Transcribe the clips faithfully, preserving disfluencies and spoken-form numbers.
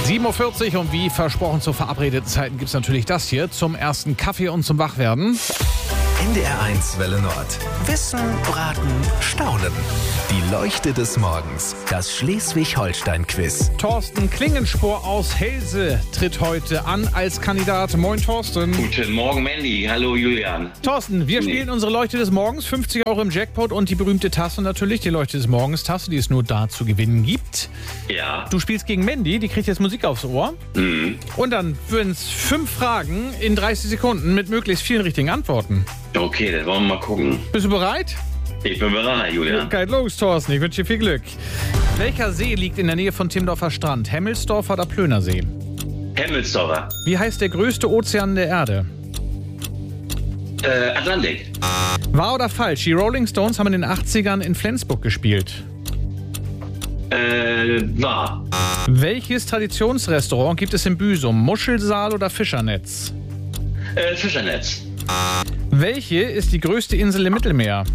sieben Uhr vierzig und wie versprochen zu verabredeten Zeiten gibt es natürlich das hier zum ersten Kaffee und zum Wachwerden. N D R eins Welle Nord. Wissen, Raten, Staunen. Die Leuchte des Morgens. Das Schleswig-Holstein-Quiz. Thorsten Klingenspor aus Helse tritt heute an als Kandidat. Moin Thorsten. Guten Morgen Mandy, hallo Julian. Thorsten, wir spielen unsere Leuchte des Morgens. fünfzig Euro im Jackpot und die berühmte Tasse natürlich. Die Leuchte des Morgens Tasse, die es nur da zu gewinnen gibt. Ja. Du spielst gegen Mandy, die kriegt jetzt Musik aufs Ohr. Mhm. Und dann würden es fünf Fragen in dreißig Sekunden mit möglichst vielen richtigen Antworten. Okay, dann wollen wir mal gucken. Bist du bereit? Ich bin bereit, Julian. Geht los, Thorsten. Ich wünsche dir viel Glück. Welcher See liegt in der Nähe von Timmendorfer Strand? Hemmelsdorfer oder Plöner See? Hemmelsdorfer. Wie heißt der größte Ozean der Erde? Äh, Atlantik. Wahr oder falsch? Die Rolling Stones haben in den achtzigern in Flensburg gespielt. Äh, wahr. Welches Traditionsrestaurant gibt es in Büsum? Muschelsaal oder Fischernetz? Äh, Fischernetz. Welche ist die größte Insel im Mittelmeer?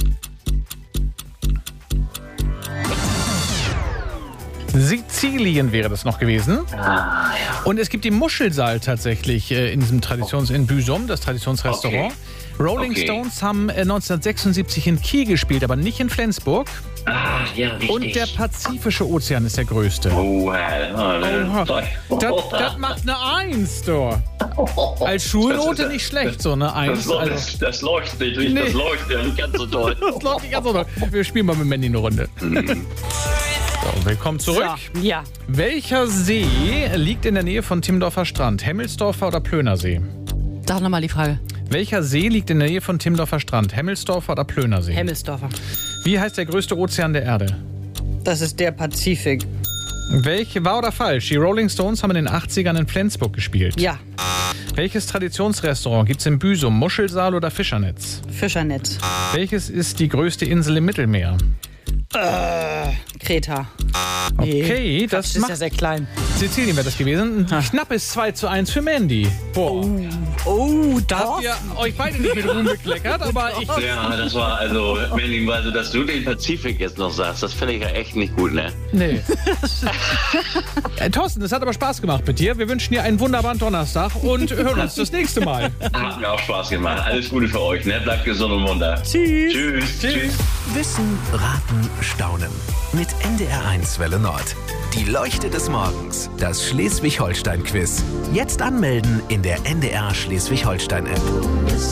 Sizilien wäre das noch gewesen. Ah, ja. Und es gibt die Muschelsaal tatsächlich äh, in diesem Traditions... in Büsum, das Traditionsrestaurant. Okay. Rolling Okay. Stones haben äh, neunzehnhundertsechsundsiebzig in Kiel gespielt, aber nicht in Flensburg. Ah, ja, richtig. Und der Pazifische Ozean ist der größte. Oh, äh, Oha. oh, Das, das macht eine Eins, du. Als Schulnote nicht schlecht, so eine Das, Eins. das, Also, das, das leuchtet nicht, Nee. das leuchtet ja nicht ganz so toll. das läuft nicht ganz so doll. Wir spielen mal mit Mandy eine Runde. So, willkommen zurück. So, ja. Welcher See liegt in der Nähe von Timmendorfer Strand? Hemmelsdorfer oder Plöner See? Sag nochmal die Frage. Welcher See liegt in der Nähe von Timmendorfer Strand? Hemmelsdorfer oder Plöner See? Hemmelsdorfer. Wie heißt der größte Ozean der Erde? Das ist der Pazifik. Welche wahr oder falsch? Die Rolling Stones haben in den achtzigern in Flensburg gespielt. Ja, Welches Traditionsrestaurant gibt es in Büsum? Muschelsaal oder Fischernetz? Fischernetz. Welches ist die größte Insel im Mittelmeer? Kreta. Okay, das Das ist ja macht sehr klein. Sizilien wäre das gewesen. Ein knappes zwei zu eins für Mandy. Boah. Oh, Da habt ihr euch beide nicht mit Ruhm bekleckert, aber ich... Ja, das war also, Mandy, also, dass du den Pazifik jetzt noch sagst, das finde ich ja echt nicht gut, ne? Nee. äh, Thorsten, es hat aber Spaß gemacht mit dir. Wir wünschen dir einen wunderbaren Donnerstag und hören uns das nächste Mal. Hat mir auch Spaß gemacht. Alles Gute für euch, ne? Bleibt gesund und munter. Tschüss. Tschüss. Tschüss. Wissen, Raten, Staunen. Mit N D R eins Welle Nord. Die Leuchte des Morgens. Das Schleswig-Holstein-Quiz. Jetzt anmelden in der N D R Schleswig-Holstein-App.